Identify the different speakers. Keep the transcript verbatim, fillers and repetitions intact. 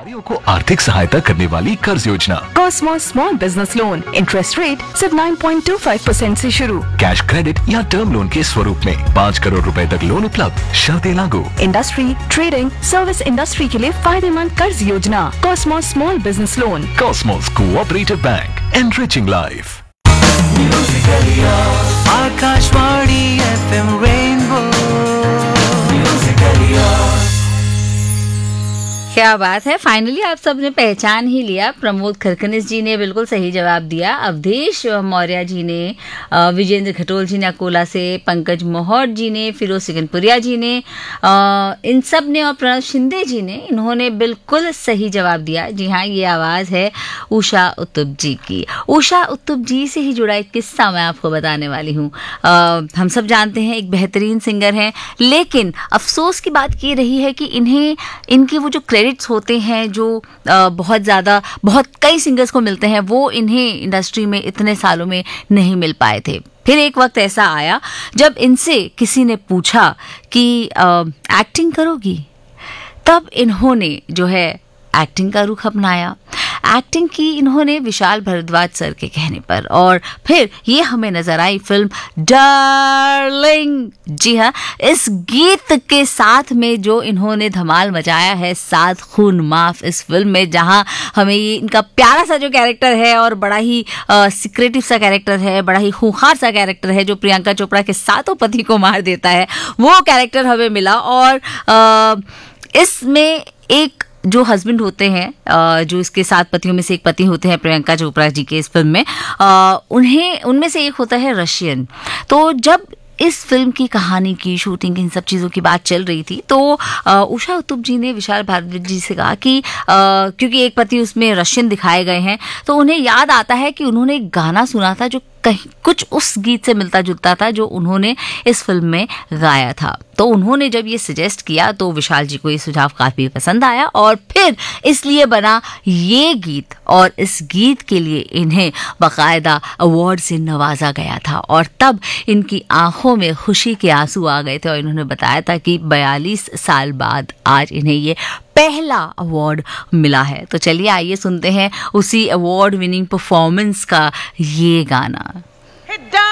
Speaker 1: व्यापारियों को आर्थिक सहायता करने वाली कर्ज योजना
Speaker 2: Cosmos small business loan, interest rate सिर्फ नौ पॉइंट दो पाँच परसेंट से शुरू।
Speaker 1: कैश क्रेडिट या टर्म लोन के स्वरूप में पाँच करोड़ रुपए तक लोन उपलब्ध, शर्तें लागू।
Speaker 2: इंडस्ट्री, ट्रेडिंग, सर्विस इंडस्ट्री के लिए फायदेमंद कर्ज योजना Cosmos small business loan.
Speaker 1: Cosmos cooperative bank, enriching life.
Speaker 3: Akashvani F M rainbow.
Speaker 4: क्या बात है, फाइनली आप सबने पहचान ही लिया। प्रमोद खरकनिस जी ने बिल्कुल सही जवाब दिया, अवधेश मौर्य जी ने, विजेंद्र खटोल जी ने अकोला से, पंकज मोहर जी ने, फिरोज सिकनपुरिया जी ने, इन सब ने और प्रणव शिंदे जी ने, इन्होंने बिल्कुल सही जवाब दिया। जी हाँ, ये आवाज़ है उषा उत्तुप जी की। उषा उत्तुप जी से ही जुड़ा एक किस्सा मैं आपको बताने वाली हूँ। हम सब जानते हैं एक बेहतरीन सिंगर हैं, लेकिन अफसोस की बात ये रही है कि इन्हें इनकी वो जो क्रेडिट्स होते हैं जो आ, बहुत ज़्यादा बहुत कई सिंगर्स को मिलते हैं, वो इन्हें इंडस्ट्री में इतने सालों में नहीं मिल पाए थे। फिर एक वक्त ऐसा आया जब इनसे किसी ने पूछा कि आ, एक्टिंग करोगी, तब इन्होंने जो है एक्टिंग का रुख अपनाया। एक्टिंग की इन्होंने विशाल भारद्वाज सर के कहने पर, और फिर ये हमें नजर आई फिल्म डार्लिंग। जी हाँ, इस गीत के साथ में जो इन्होंने धमाल मचाया है, सात खून माफ, इस फिल्म में, जहाँ हमें ये इनका प्यारा सा जो कैरेक्टर है और बड़ा ही सिक्रेटिव सा कैरेक्टर है, बड़ा ही खूंखार सा कैरेक्टर है जो प्रियंका चोपड़ा के सातों पति को मार देता है, वो कैरेक्टर हमें मिला। और आ, इसमें एक जो हस्बैंड होते हैं, जो इसके सात पतियों में से एक पति होते हैं प्रियंका चोपड़ा जी के इस फिल्म में, उन्हें उनमें से एक होता है रशियन। तो जब इस फिल्म की कहानी की शूटिंग, इन सब चीज़ों की बात चल रही थी, तो उषा उत्तुप जी ने विशाल भारद्वाज जी से कहा कि आ, क्योंकि एक पति उसमें रशियन दिखाए गए हैं, तो उन्हें याद आता है कि उन्होंने एक गाना सुना था जो कहीं कुछ उस गीत से मिलता जुलता था जो उन्होंने इस फिल्म में गाया था। तो उन्होंने जब ये सजेस्ट किया तो विशाल जी को ये सुझाव काफ़ी पसंद आया, और फिर इसलिए बना ये गीत, और इस गीत के लिए इन्हें बाकायदा अवार्ड से नवाजा गया था। और तब इनकी आंखों में खुशी के आंसू आ गए थे, और इन्होंने बताया था कि बयालीस साल बाद आज इन्हें ये पहला अवार्ड मिला है। तो चलिए आइए सुनते हैं उसी अवार्ड विनिंग परफॉर्मेंस का ये गाना।